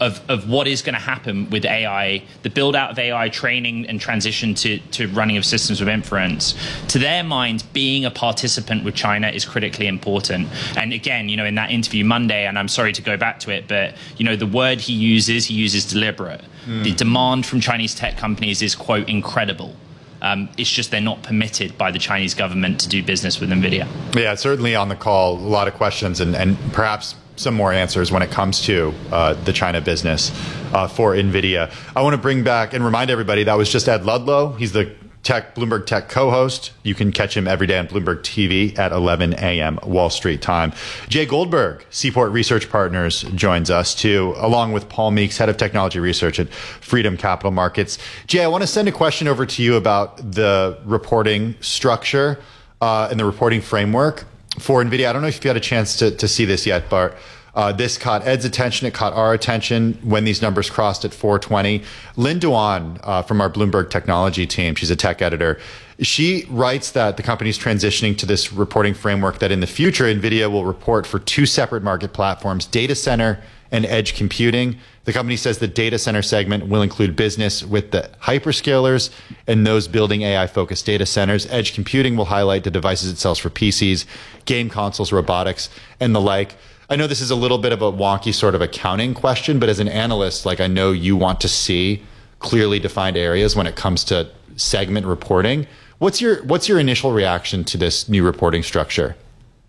of what is going to happen with AI, the build out of AI training and transition to running of systems with inference. To their minds, being a participant with China is critically important. And again, in that interview Monday, and I'm sorry to go back to it, but the word he uses deliberate. The demand from Chinese tech companies is, quote, incredible. It's just they're not permitted by the Chinese government to do business with NVIDIA. Yeah, certainly on the call, a lot of questions and perhaps some more answers when it comes to the China business for NVIDIA. I want to bring back and remind everybody that was just Ed Ludlow. He's the Bloomberg Tech co-host. You can catch him every day on Bloomberg TV at 11 a.m. Wall Street time. Jay Goldberg, Seaport Research Partners, joins us too, along with Paul Meeks, head of technology research at Freedom Capital Markets. Jay, I want to send a question over to you about the reporting structure and the reporting framework for NVIDIA. I don't know if you had a chance to see this yet, Bart. This caught Ed's attention. It caught our attention when these numbers crossed at 420. Lynn Duan from our Bloomberg technology team, she's a tech editor. She writes that the company's transitioning to this reporting framework, that in the future, NVIDIA will report for two separate market platforms, data center and edge computing. The company says the data center segment will include business with the hyperscalers and those building AI-focused data centers. Edge computing will highlight the devices it sells for PCs, game consoles, robotics, and the like. I know this is a little bit of a wonky sort of accounting question, but as an analyst, I know you want to see clearly defined areas when it comes to segment reporting. What's your initial reaction to this new reporting structure?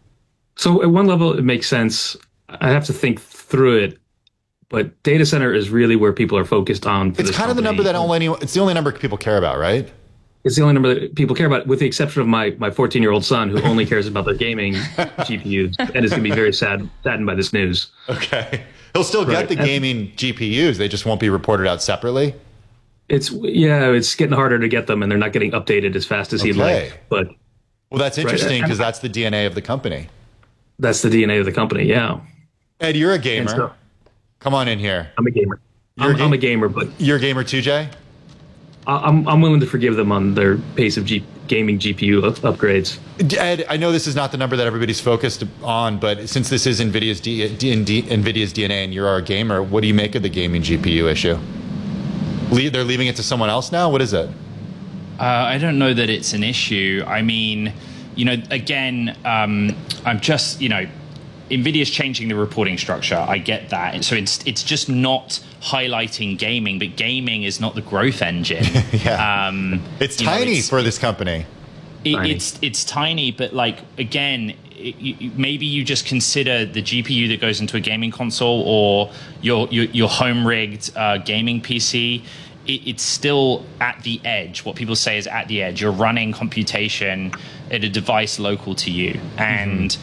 So at one level, it makes sense. I have to think through it, but data center is really where people are focused on. It's kind of the number that it's the only number people care about, right? It's the only number that people care about, with the exception of my 14-year-old son, who only cares about their gaming GPUs and is going to be very saddened by this news. Okay. He'll still get the gaming GPUs. They just won't be reported out separately? It's getting harder to get them, and they're not getting updated as fast as he'd like. But well, that's interesting because that's the DNA of the company. That's the DNA of the company, yeah. Ed, you're a gamer. So, come on in here. I'm a gamer. I'm a gamer, but... You're a gamer too, Jay? I'm willing to forgive them on their pace of gaming GPU upgrades. Ed, I know this is not the number that everybody's focused on, but since this is NVIDIA's DNA and you're a gamer, what do you make of the gaming GPU issue? They're leaving it to someone else now? What is it? I don't know that it's an issue. I mean, again, I'm just, NVIDIA's changing the reporting structure. I get that. So it's just not highlighting gaming, but gaming is not the growth engine. It's tiny for this company. It's tiny, but again, maybe you just consider the GPU that goes into a gaming console or your home rigged gaming PC. It's still at the edge. What people say is at the edge. You're running computation at a device local to you. And,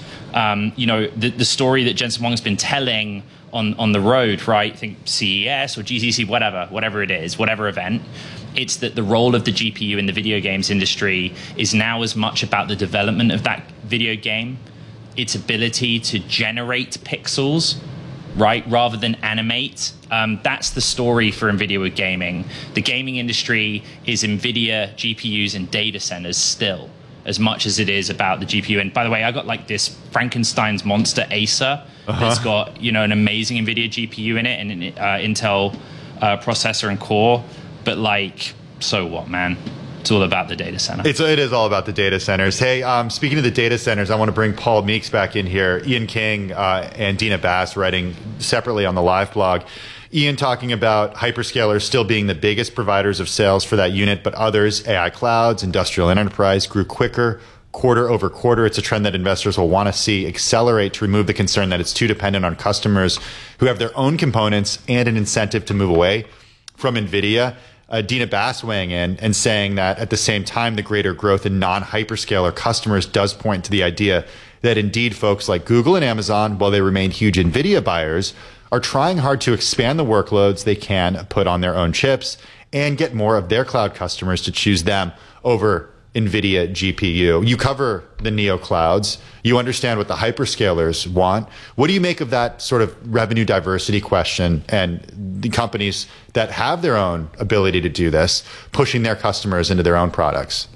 the story that Jensen Huang's been telling on the road, right? I think CES or GTC, whatever it is, whatever event, it's that the role of the GPU in the video games industry is now as much about the development of that video game, its ability to generate pixels, right, rather than animate. That's the story for NVIDIA with gaming. The gaming industry is NVIDIA GPUs and data centers still, as much as it is about the GPU. And by the way, I got this Frankenstein's monster Acer that's got an amazing NVIDIA GPU in it and an Intel processor and core. But so what, man? It's all about the data center. It is all about the data centers. Hey, speaking of the data centers, I want to bring Paul Meeks back in here. Ian King and Dina Bass writing separately on the live blog. Ian talking about hyperscalers still being the biggest providers of sales for that unit, but others, AI clouds, industrial and enterprise, grew quicker quarter over quarter. It's a trend that investors will want to see accelerate to remove the concern that it's too dependent on customers who have their own components and an incentive to move away from NVIDIA. Dina Bass weighing in and saying that at the same time, the greater growth in non-hyperscaler customers does point to the idea that indeed folks like Google and Amazon, while they remain huge NVIDIA buyers, are trying hard to expand the workloads they can put on their own chips and get more of their cloud customers to choose them over NVIDIA GPU. You cover the neo clouds. You understand what the hyperscalers want. What do you make of that sort of revenue diversity question and the companies that have their own ability to do this, pushing their customers into their own products?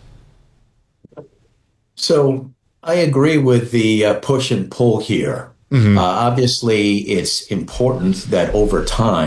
So I agree with the push and pull here. Obviously, it's important that over time,